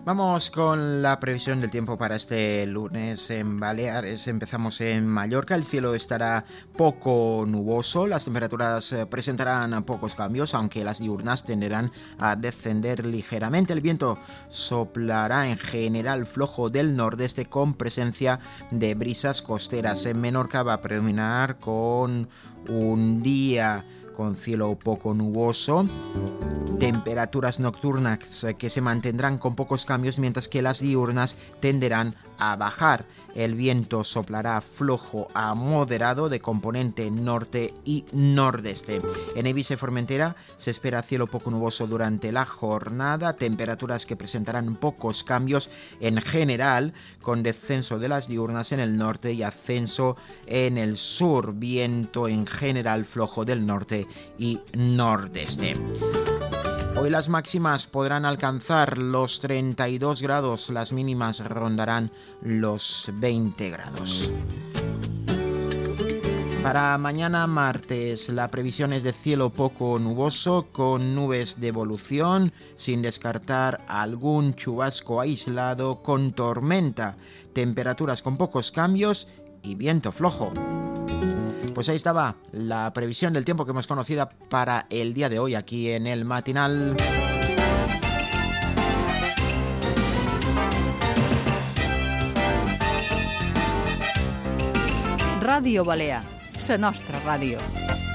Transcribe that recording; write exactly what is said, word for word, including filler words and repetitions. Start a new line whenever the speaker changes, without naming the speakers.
Vamos con la previsión del tiempo para este lunes en Baleares. Empezamos en Mallorca. El cielo estará poco nuboso. Las temperaturas presentarán pocos cambios, aunque las diurnas tenderán a descender ligeramente. El viento soplará en general flojo del nordeste con presencia de brisas costeras. En Menorca va a predominar con un día con cielo poco nuboso, temperaturas nocturnas que se mantendrán con pocos cambios, mientras que las diurnas tenderán a bajar. El viento soplará flojo a moderado de componente norte y nordeste. En Eivissa y Formentera se espera cielo poco nuboso durante la jornada, temperaturas que presentarán pocos cambios en general, con descenso de las diurnas en el norte y ascenso en el sur, viento en general flojo del norte y nordeste. Hoy las máximas podrán alcanzar los treinta y dos grados, las mínimas rondarán los veinte grados. Para mañana martes la previsión es de cielo poco nuboso con nubes de evolución, sin descartar algún chubasco aislado con tormenta, temperaturas con pocos cambios y viento flojo. Pues ahí estaba la previsión del tiempo que hemos conocido para el día de hoy aquí en el matinal.
Ràdio Balear, la nostra ràdio.